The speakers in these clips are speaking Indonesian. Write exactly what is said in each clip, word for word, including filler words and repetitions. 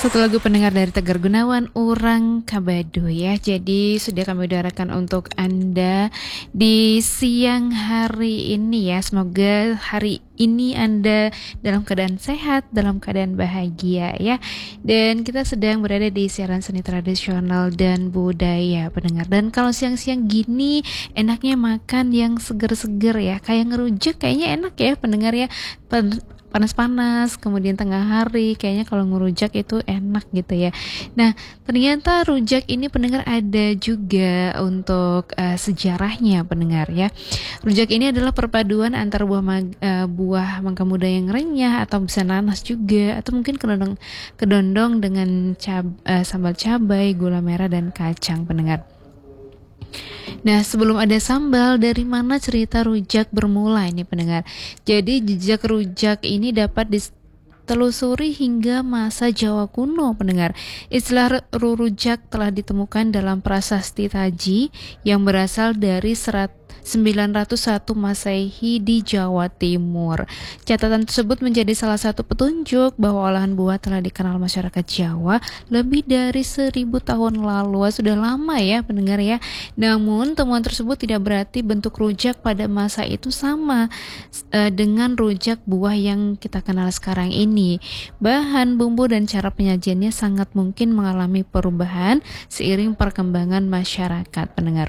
Satu lagu pendengar dari Tegar Gunawan, Urang Kabado ya. Jadi sudah kami udarakan untuk Anda di siang hari ini ya. Semoga hari ini Anda dalam keadaan sehat, dalam keadaan bahagia ya. Dan kita sedang berada di siaran seni tradisional dan budaya pendengar. Dan kalau siang-siang gini enaknya makan yang seger-seger ya. Kayak ngerujak kayaknya enak ya pendengar ya. Pen- panas-panas, kemudian tengah hari kayaknya kalau ngerujak itu enak gitu ya. Nah, ternyata rujak ini pendengar ada juga untuk uh, sejarahnya pendengar ya. Rujak ini adalah perpaduan antara buah mag- uh, buah mangga muda yang renyah atau bisa nanas juga, atau mungkin kedondong kedondong dengan cab- uh, sambal cabai, gula merah dan kacang pendengar. Nah, sebelum ada sambal, dari mana cerita rujak bermula ini pendengar? Jadi jejak rujak ini dapat ditelusuri hingga masa Jawa kuno pendengar. Istilah rujak telah ditemukan dalam prasasti Taji yang berasal dari serat sembilan ratus satu Masehi di Jawa Timur. Catatan tersebut menjadi salah satu petunjuk bahwa olahan buah telah dikenal masyarakat Jawa lebih dari seribu tahun lalu. Sudah lama ya pendengar ya. Namun temuan tersebut tidak berarti bentuk rujak pada masa itu sama uh, dengan rujak buah yang kita kenal sekarang ini. Bahan, bumbu, dan cara penyajiannya sangat mungkin mengalami perubahan seiring perkembangan masyarakat pendengar.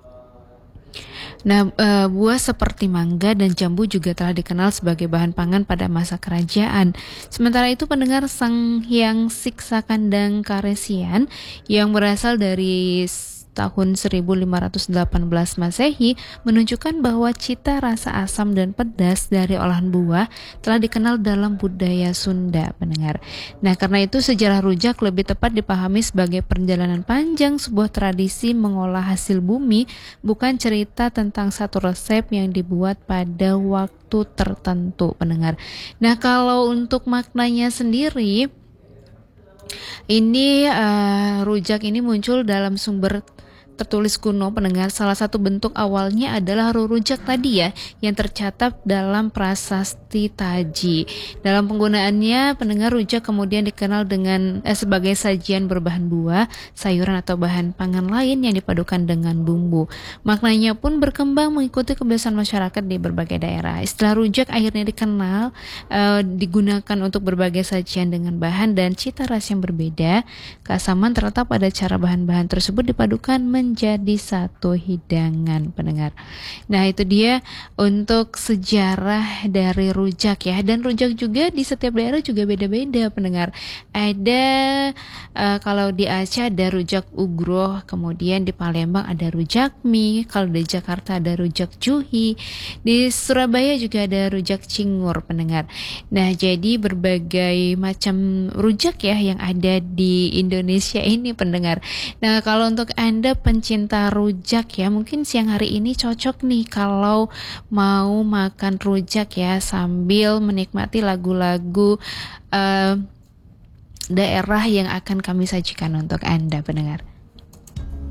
Nah, e, buah seperti mangga dan jambu juga telah dikenal sebagai bahan pangan pada masa kerajaan. Sementara itu pendengar Sang Hyang Siksa Kandang Karesian yang berasal dari tahun seribu lima ratus delapan belas Masehi menunjukkan bahwa cita rasa asam dan pedas dari olahan buah telah dikenal dalam budaya Sunda pendengar. Nah, karena itu sejarah rujak lebih tepat dipahami sebagai perjalanan panjang sebuah tradisi mengolah hasil bumi, bukan cerita tentang satu resep yang dibuat pada waktu tertentu pendengar. Nah, kalau untuk maknanya sendiri, ini uh, rujak ini muncul dalam sumber tertulis kuno pendengar. Salah satu bentuk awalnya adalah rujak tadi ya, yang tercatat dalam prasasti Taji. Dalam penggunaannya pendengar, rujak kemudian dikenal dengan eh, sebagai sajian berbahan buah, sayuran atau bahan pangan lain yang dipadukan dengan bumbu. Maknanya pun berkembang mengikuti kebiasaan masyarakat di berbagai daerah. Istilah rujak akhirnya dikenal eh, digunakan untuk berbagai sajian dengan bahan dan cita rasa yang berbeda. Keasaman terletak pada cara bahan-bahan tersebut dipadukan menjadi satu hidangan pendengar. Nah, itu dia untuk sejarah dari rujak ya. Dan rujak juga di setiap daerah juga beda-beda pendengar. Ada uh, kalau di Aceh ada rujak ugro, kemudian di Palembang ada rujak mie, kalau di Jakarta ada rujak juhi, di Surabaya juga ada rujak cingur pendengar. Nah, jadi berbagai macam rujak ya yang ada di Indonesia ini pendengar. Nah, kalau untuk Anda pencinta rujak ya, mungkin siang hari ini cocok nih kalau mau makan rujak ya sambil menikmati lagu-lagu uh, daerah yang akan kami sajikan untuk Anda pendengar.